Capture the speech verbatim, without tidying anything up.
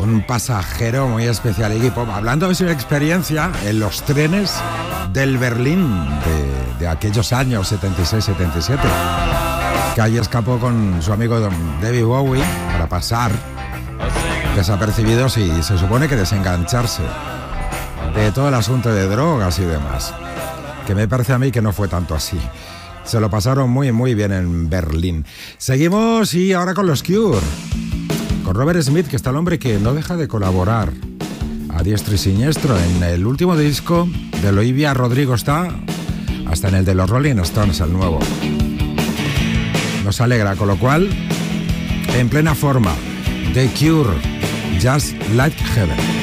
un pasajero muy especial, Iggy Pop, hablando de su experiencia en los trenes del Berlín de, de aquellos años setenta y seis setenta y siete, que ahí escapó con su amigo David Bowie para pasar desapercibidos y se supone que desengancharse de todo el asunto de drogas y demás, que me parece a mí que no fue tanto así. Se lo pasaron muy muy bien en Berlín. Seguimos y ahora con los Cure, con Robert Smith, que está el hombre que no deja de colaborar a diestro y siniestro. En el último disco de Olivia Rodrigo está, hasta en el de los Rolling Stones, el nuevo. Nos alegra, con lo cual, en plena forma, The Cure, Just Like Heaven.